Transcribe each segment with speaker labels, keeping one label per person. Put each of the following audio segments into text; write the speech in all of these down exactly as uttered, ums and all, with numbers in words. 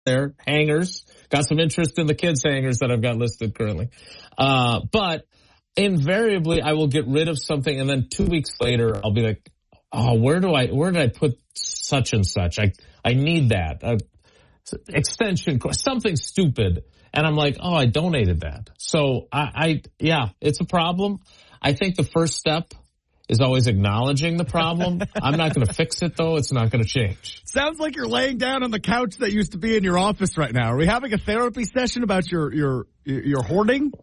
Speaker 1: there, hangers. Got some interest in the kids' hangers that I've got listed currently. Uh, but invariably, I will get rid of something, and then two weeks later, I'll be like, oh, where do I, where did I put such and such? I, I need that. Uh, extension, something stupid. And I'm like, oh, I donated that. So I, I, yeah, it's a problem. I think the first step is always acknowledging the problem. I'm not going to fix it, though. It's not going to change.
Speaker 2: Sounds like you're laying down on the couch that used to be in your office right now. Are we having a therapy session about your your your hoarding?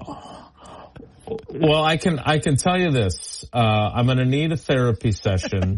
Speaker 1: Well, I can I can tell you this. Uh, I'm going to need a therapy session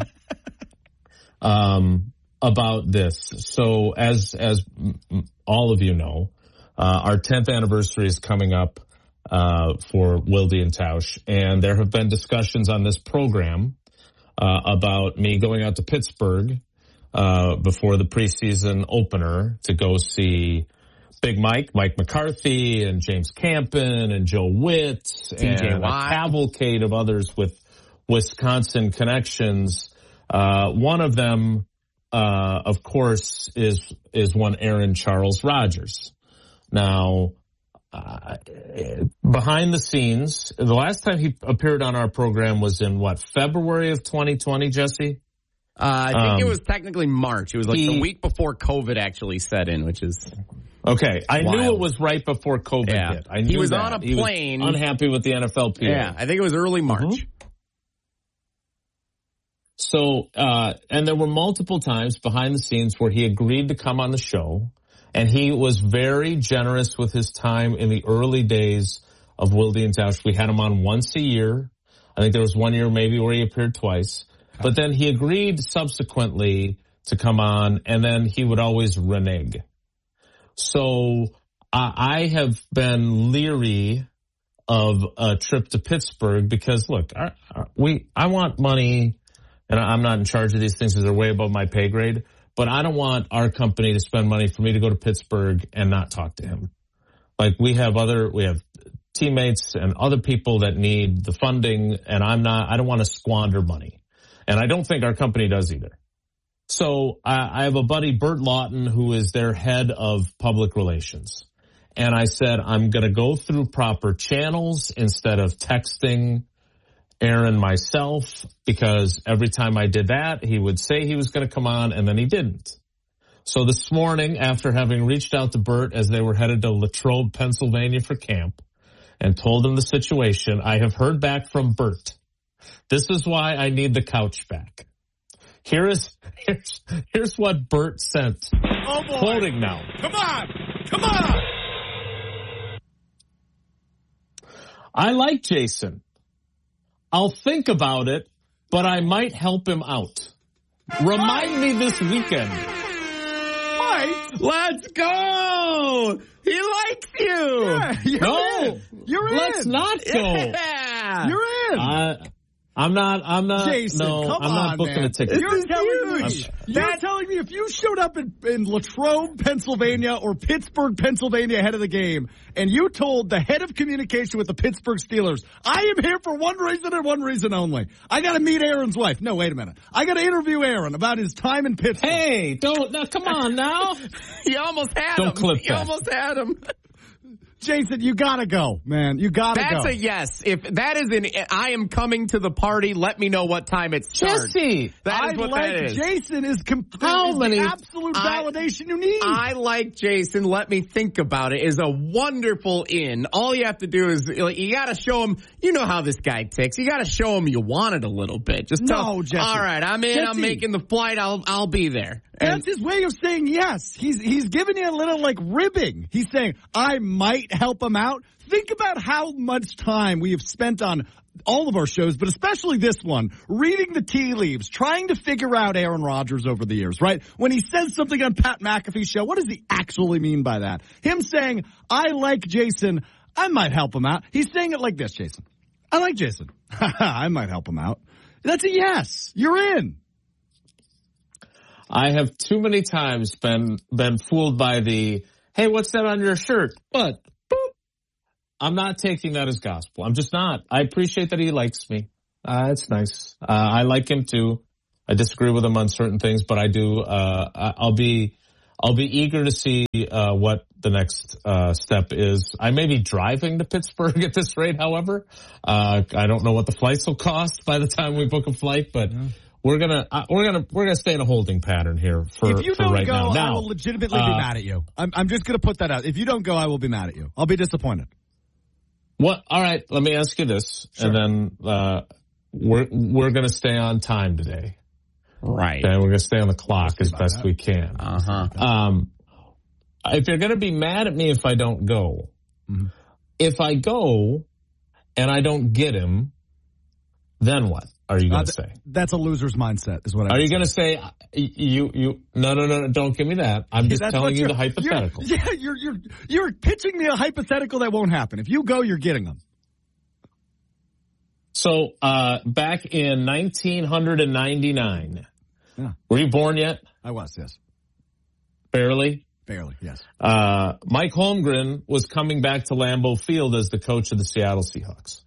Speaker 1: um, about this. So, as as all of you know, uh, our tenth anniversary is coming up. Uh, for Wilde and Tausch, and there have been discussions on this program uh, about me going out to Pittsburgh uh, before the preseason opener to go see Big Mike, Mike McCarthy, and James Campen, and Joe Witt, and a cavalcade of others with Wisconsin connections. Uh, one of them, uh, of course, is is one Aaron Charles Rodgers. Now, Uh, behind the scenes, the last time he appeared on our program was in what, February of twenty twenty, Jesse?
Speaker 3: Uh, I think um, it was technically March. It was like he, the week before COVID actually set in, which is
Speaker 1: okay. I
Speaker 3: wild.
Speaker 1: knew it was right before COVID
Speaker 3: yeah.
Speaker 1: hit. I knew
Speaker 3: he was
Speaker 1: that.
Speaker 3: on a
Speaker 1: He
Speaker 3: plane,
Speaker 1: was unhappy with the N F L P A.
Speaker 3: Yeah, I think it was early March.
Speaker 1: Mm-hmm. So, uh, and there were multiple times behind the scenes where he agreed to come on the show. And he was very generous with his time in the early days of Wilde and Tausch. We had him on once a year. I think there was one year maybe where he appeared twice. But then he agreed subsequently to come on, and then he would always renege. So uh, I have been leery of a trip to Pittsburgh because, look, I, we I want money, and I'm not in charge of these things because they're way above my pay grade. But I don't want our company to spend money for me to go to Pittsburgh and not talk to him. Like we have other, we have teammates and other people that need the funding, and I'm not, I don't want to squander money. And I don't think our company does either. So I, I have a buddy, Bert Lawton, who is their head of public relations. And I said, I'm going to go through proper channels instead of texting Aaron myself, because every time I did that, he would say he was going to come on, and then he didn't. So this morning, after having reached out to Bert as they were headed to Latrobe, Pennsylvania for camp, and told him the situation, I have heard back from Bert. This is why I need the couch back. Here is here's here's what Bert sent.
Speaker 2: Oh boy!
Speaker 1: Quoting now.
Speaker 2: Come on, come on.
Speaker 1: I like Jason. I'll think about it, but I might help him out. Remind me this weekend.
Speaker 2: Mike,
Speaker 3: let's go. He likes you.
Speaker 2: Yeah, you're
Speaker 1: no,
Speaker 2: in. You're in.
Speaker 1: Let's not go.
Speaker 3: Yeah.
Speaker 2: You're in.
Speaker 1: Uh, I'm not, I'm not,
Speaker 2: Jason,
Speaker 1: no,
Speaker 2: come
Speaker 1: I'm not
Speaker 2: on,
Speaker 1: booking
Speaker 2: man.
Speaker 1: a ticket.
Speaker 2: You're telling me,
Speaker 3: huge.
Speaker 2: you're
Speaker 3: That-
Speaker 2: telling me if you showed up in, in Latrobe, Pennsylvania or Pittsburgh, Pennsylvania ahead of the game, and you told the head of communication with the Pittsburgh Steelers, I am here for one reason and one reason only. I got to meet Aaron's wife. No, wait a minute. I got to interview Aaron about his time in Pittsburgh.
Speaker 1: Hey, don't, no, come on now.
Speaker 3: You almost had
Speaker 1: Don't
Speaker 3: him.
Speaker 1: clip
Speaker 3: You
Speaker 1: that.
Speaker 3: almost had him.
Speaker 2: Jason, you gotta go, man. You gotta
Speaker 3: That's
Speaker 2: go.
Speaker 3: That's a yes. If that is an I am coming to the party, let me know what time it starts.
Speaker 1: Jesse,
Speaker 3: That is
Speaker 2: I
Speaker 3: what
Speaker 2: like
Speaker 3: that is.
Speaker 2: Jason is, comp-
Speaker 1: How
Speaker 2: is
Speaker 1: many-
Speaker 2: the absolute
Speaker 3: I-
Speaker 2: validation you need.
Speaker 3: I like Jason. Let me think about it. Is a wonderful in. All you have to do is like, you got to show him. You know how this guy ticks. You got to show him you want it a little bit. Just tell
Speaker 2: No,
Speaker 3: him,
Speaker 2: Jesse.
Speaker 3: all right, I'm in.
Speaker 2: Jesse.
Speaker 3: I'm making the flight. I'll I'll be there. And
Speaker 2: That's his way of saying yes. He's he's giving you a little like ribbing. He's saying, I might help him out. Think about how much time we have spent on all of our shows, but especially this one, reading the tea leaves, trying to figure out Aaron Rodgers over the years, right? When he says something on Pat McAfee's show, what does he actually mean by that? Him saying, I like Jason, I might help him out. He's saying it like this, Jason. I like Jason. I might help him out. That's a yes. You're in.
Speaker 1: I have too many times been been fooled by the, hey, what's that on your shirt? But, boop. I'm not taking that as gospel. I'm just not. I appreciate that he likes me. Uh, it's nice. Uh, I like him too. I disagree with him on certain things, but I do. Uh, I'll be, I'll be eager to see uh, what the next uh, step is. I may be driving to Pittsburgh at this rate, however. Uh, I don't know what the flights will cost by the time we book a flight, but yeah. we're gonna uh, we're gonna we're gonna stay in a holding pattern here for,
Speaker 2: if you
Speaker 1: for
Speaker 2: don't
Speaker 1: right
Speaker 2: go,
Speaker 1: now. Now,
Speaker 2: I will legitimately
Speaker 1: uh,
Speaker 2: be mad at you. I'm, I'm just gonna put that out. If you don't go, I will be mad at you. I'll be disappointed.
Speaker 1: What? All right, let me ask you this, sure. and then uh, we're we're gonna stay on time today.
Speaker 3: Right.
Speaker 1: And we're going to stay on the clock as best that. we can.
Speaker 3: Uh-huh.
Speaker 1: Um, if you're going to be mad at me if I don't go, mm-hmm. if I go and I don't get him, then what are you going to uh, th- say?
Speaker 2: That's a loser's mindset is what I
Speaker 1: Are you going to say, you, you, no, no, no, no, don't give me that. I'm just yeah, telling you the hypothetical.
Speaker 2: You're, yeah, you're, you're, you're pitching me a hypothetical that won't happen. If you go, you're getting them.
Speaker 1: So, uh, back in nineteen ninety-nine, yeah. Were you born yet?
Speaker 2: I was, yes.
Speaker 1: Barely?
Speaker 2: Barely, yes.
Speaker 1: Uh, Mike Holmgren was coming back to Lambeau Field as the coach of the Seattle Seahawks.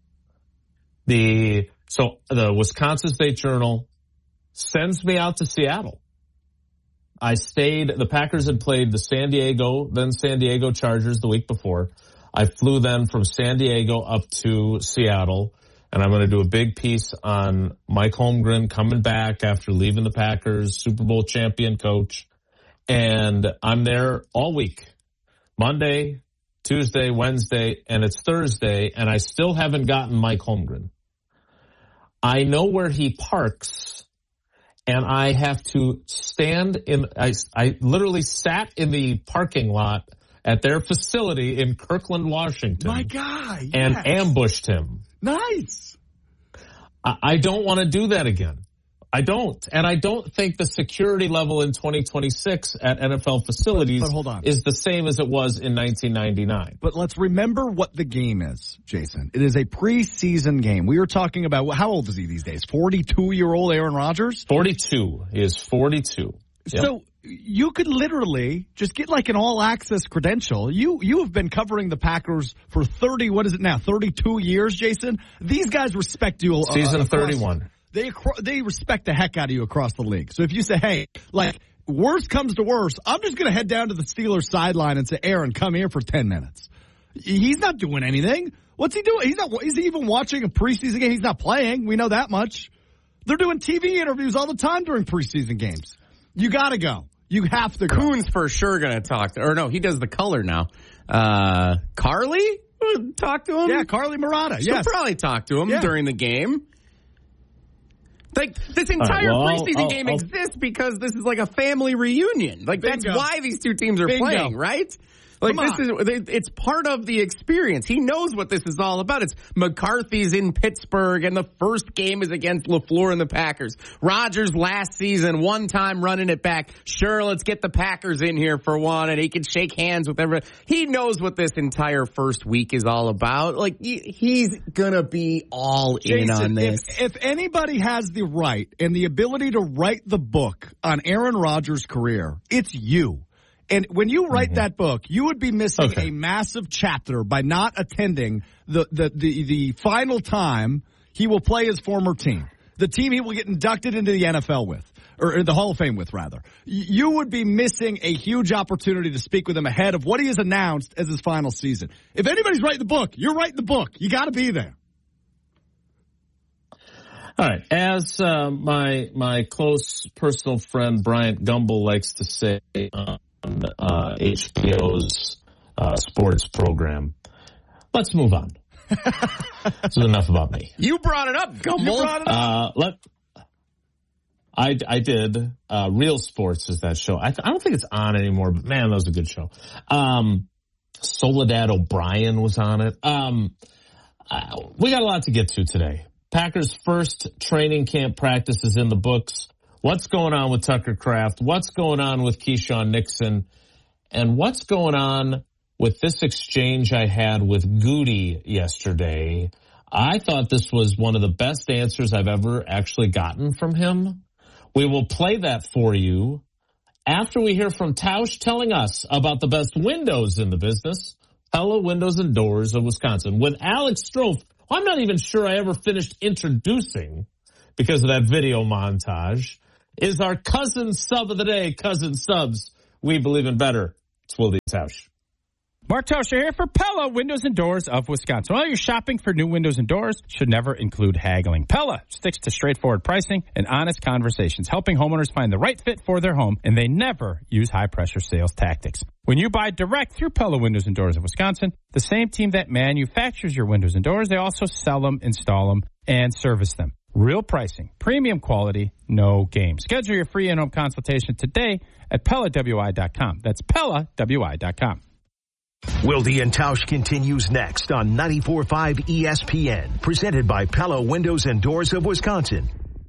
Speaker 1: The, so the Wisconsin State Journal sends me out to Seattle. I stayed, the Packers had played the San Diego, then San Diego Chargers the week before. I flew then from San Diego up to Seattle. And I'm going to do a big piece on Mike Holmgren coming back after leaving the Packers, Super Bowl champion coach. And I'm there all week, Monday, Tuesday, Wednesday, and it's Thursday, and I still haven't gotten Mike Holmgren. I know where he parks, and I have to stand in, I, I literally sat in the parking lot at their facility in Kirkland, Washington.
Speaker 2: My guy, yes.
Speaker 1: And ambushed him.
Speaker 2: Nice.
Speaker 1: I, I don't want to do that again. I don't. And I don't think the security level in twenty twenty-six at N F L facilities
Speaker 2: but, but hold on.
Speaker 1: is the same as it was in nineteen ninety-nine.
Speaker 2: But let's remember what the game is, Jason. It is a preseason game. We were talking about, how old is he these days? forty-two-year-old Aaron Rodgers?
Speaker 1: forty-two. He is forty-two. Yep.
Speaker 2: So you could literally just get like an all-access credential. You you have been covering the Packers for thirty, what is it now, thirty-two years, Jason? These guys respect you. Uh,
Speaker 1: Season
Speaker 2: across,
Speaker 1: thirty-one.
Speaker 2: They they respect the heck out of you across the league. So if you say, hey, like, worst comes to worst, I'm just going to head down to the Steelers sideline and say, Aaron, come here for ten minutes. He's not doing anything. What's he doing? He's not. Is he even watching a preseason game? He's not playing. We know that much. They're doing T V interviews all the time during preseason games. You got to go. You have to go.
Speaker 3: Coon's for sure going to talk to, or no, he does the color now. Uh, Carly? Talk to him?
Speaker 2: Yeah, Carly Murata.
Speaker 3: She'll
Speaker 2: yes.
Speaker 3: probably talk to him
Speaker 2: yeah.
Speaker 3: during the game. Like, this entire
Speaker 1: right, well,
Speaker 3: preseason
Speaker 1: I'll,
Speaker 3: game
Speaker 1: I'll,
Speaker 3: exists because this is like a family reunion. Like, Bingo. That's why these two teams are
Speaker 2: Bingo.
Speaker 3: playing, right? Like, this is, it's part of the experience. He knows what this is all about. It's McCarthy's in Pittsburgh, and the first game is against LaFleur and the Packers. Rodgers last season, one time running it back. Sure, let's get the Packers in here for one, and he can shake hands with everyone. He knows what this entire first week is all about. Like, he's gonna be all
Speaker 2: Jason,
Speaker 3: in on this.
Speaker 2: If, if anybody has the right and the ability to write the book on Aaron Rodgers' career, it's you. And when you write mm-hmm. that book, you would be missing okay. a massive chapter by not attending the, the, the, the final time he will play his former team, the team he will get inducted into the N F L with, or the Hall of Fame with, rather. You would be missing a huge opportunity to speak with him ahead of what he has announced as his final season. If anybody's writing the book, you're writing the book. You got to be there.
Speaker 1: All right. As uh, my my close personal friend Bryant Gumbel likes to say, uh, on uh, H B O's uh, sports program. Let's move on. This is enough about me.
Speaker 3: You brought it up, Gumbel.
Speaker 2: You brought it up.
Speaker 1: Uh, let, I, I did. Uh, Real Sports is that show. I, th- I don't think it's on anymore, but man, that was a good show. Um, Soledad O'Brien was on it. Um, uh, we got a lot to get to today. Packers' first training camp practice is in the books. What's going on with Tucker Kraft? What's going on with Keyshawn Nixon? And what's going on with this exchange I had with Goody yesterday? I thought this was one of the best answers I've ever actually gotten from him. We will play that for you after we hear from Tausch telling us about the best windows in the business. Hello, Windows and Doors of Wisconsin. With Alex Strofe, well, I'm not even sure I ever finished introducing because of that video montage. Is our cousin sub of the day, Cousin Subs. We believe in better. It's Wilde and Tausch.
Speaker 4: Mark Tauscher here for Pella Windows and Doors of Wisconsin. While you're shopping for new windows and doors, should never include haggling. Pella sticks to straightforward pricing and honest conversations, helping homeowners find the right fit for their home, and they never use high-pressure sales tactics. When you buy direct through Pella Windows and Doors of Wisconsin, the same team that manufactures your windows and doors, they also sell them, install them, and service them. Real pricing, premium quality, no game. Schedule your free in-home consultation today at Pella W I dot com. That's Pella W I dot com.
Speaker 5: Wilde and Tausch continues next on ninety-four point five E S P N, presented by Pella Windows and Doors of Wisconsin.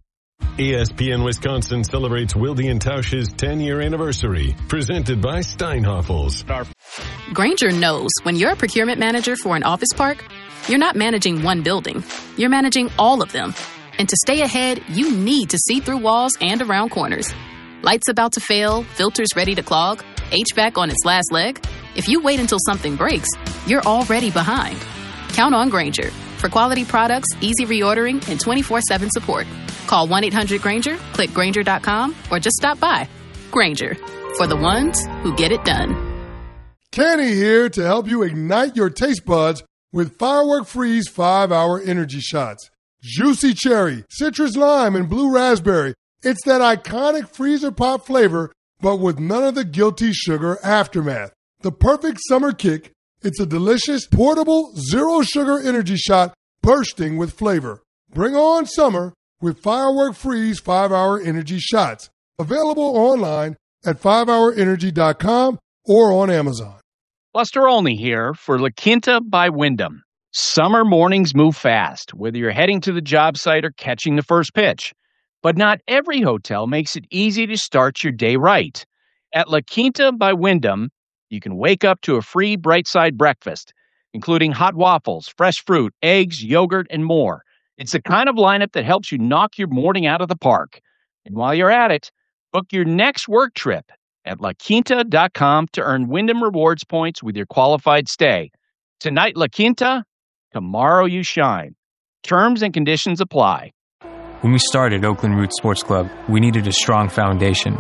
Speaker 6: E S P N Wisconsin celebrates Wilde and Tausch's ten-year anniversary, presented by Steinhoffels.
Speaker 7: Grainger knows when you're a procurement manager for an office park, you're not managing one building. You're managing all of them. And to stay ahead, you need to see through walls and around corners. Lights about to fail, filters ready to clog, H V A C on its last leg. If you wait until something breaks, you're already behind. Count on Grainger for quality products, easy reordering, and twenty-four seven support. Call one eight hundred Grainger, click Grainger dot com, or just stop by. Grainger, for the ones who get it done.
Speaker 8: Kenny here to help you ignite your taste buds with Firework Freeze five hour Energy Shots. Juicy cherry, citrus lime, and blue raspberry. It's that iconic freezer pop flavor, but with none of the guilty sugar aftermath. The perfect summer kick. It's a delicious, portable, zero-sugar energy shot bursting with flavor. Bring on summer with Firework Freeze five hour Energy Shots. Available online at five hour energy dot com or on Amazon.
Speaker 9: Buster Olney here for La Quinta by Wyndham. Summer mornings move fast, whether you're heading to the job site or catching the first pitch. But not every hotel makes it easy to start your day right. At La Quinta by Wyndham, you can wake up to a free Bright Side breakfast, including hot waffles, fresh fruit, eggs, yogurt, and more. It's the kind of lineup that helps you knock your morning out of the park. And while you're at it, book your next work trip at la quinta dot com to earn Wyndham Rewards points with your qualified stay. Tonight, La Quinta, tomorrow you shine. Terms and conditions apply.
Speaker 10: When we started Oakland Roots Sports Club, we needed a strong foundation.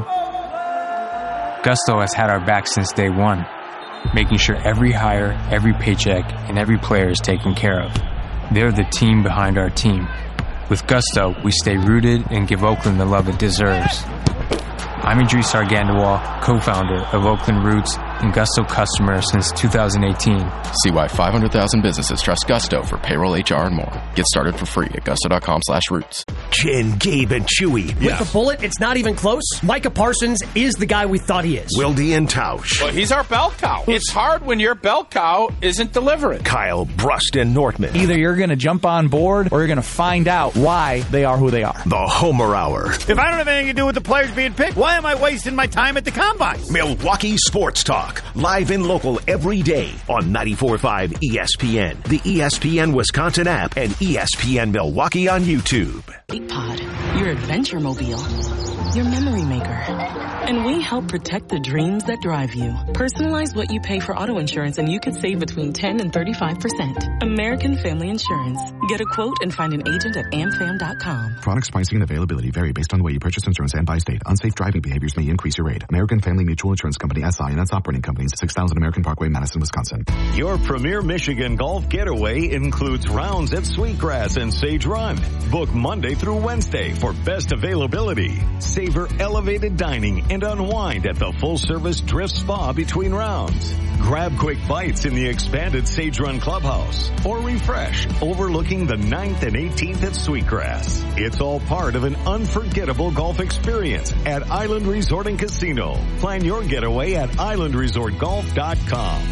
Speaker 10: Gusto has had our back since day one, making sure every hire, every paycheck, and every player is taken care of. They're the team behind our team. With Gusto, we stay rooted and give Oakland the love it deserves. I'm Idris Argandawal, co-founder of Oakland Roots and Gusto customer since two thousand eighteen.
Speaker 11: See why five hundred thousand businesses trust Gusto for payroll, H R, and more. Get started for free at gusto dot com slash roots.
Speaker 5: Jen, Gabe, and Chewy.
Speaker 12: With the bullet, it's not even close. Micah Parsons is the guy we thought he is.
Speaker 5: Wilde and Tausch.
Speaker 13: Well, he's our bell cow. It's hard when your bell cow isn't delivering.
Speaker 5: Kyle, Brust, and Nortman.
Speaker 14: Either you're going to jump on board or you're going to find out why they are who they are.
Speaker 5: The Homer Hour.
Speaker 15: If I don't have anything to do with the players being picked, why am I wasting my time at the combine?
Speaker 5: Milwaukee Sports Talk. Live and local every day on ninety-four point five E S P N, the E S P N Wisconsin app, and E S P N Milwaukee on YouTube.
Speaker 16: Big Pod, your adventure mobile, your memory maker. And we help protect the dreams that drive you. Personalize what you pay for auto insurance and you could save between ten and thirty-five percent. American Family Insurance. Get a quote and find an agent at am fam dot com.
Speaker 17: Products pricing and availability vary based on the way you purchase insurance and by state. Unsafe driving behaviors may increase your rate. American Family Mutual Insurance Company, S I and its operating companies, six thousand American Parkway, Madison, Wisconsin.
Speaker 6: Your premier Michigan golf getaway includes rounds at Sweetgrass and Sage Run. Book Monday through Wednesday for best availability. Savor elevated dining and unwind at the full-service Drift Spa between rounds. Grab quick bites in the expanded Sage Run Clubhouse or refresh overlooking the ninth and eighteenth at Sweetgrass. It's all part of an unforgettable golf experience at Island Resort and Casino. Plan your getaway at island resort golf dot com.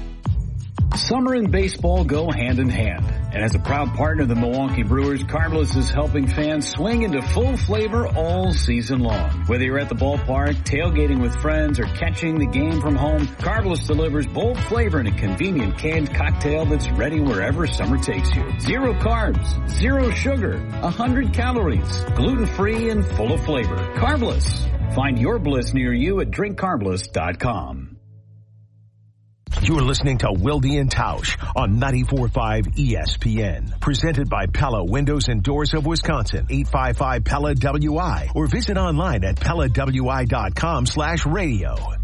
Speaker 18: Summer and baseball go hand in hand. And as a proud partner of the Milwaukee Brewers, Carbless is helping fans swing into full flavor all season long. Whether you're at the ballpark, tailgating with friends, or catching the game from home, Carbless delivers bold flavor in a convenient canned cocktail that's ready wherever summer takes you. Zero carbs, zero sugar, one hundred calories, gluten-free and full of flavor. Carbless. Find your bliss near you at drink carbless dot com.
Speaker 5: You're listening to Wilde and Tausch on ninety-four point five E S P N. Presented by Pella Windows and Doors of Wisconsin. eight five five Pella W I. Or visit online at pella w i dot com slash radio.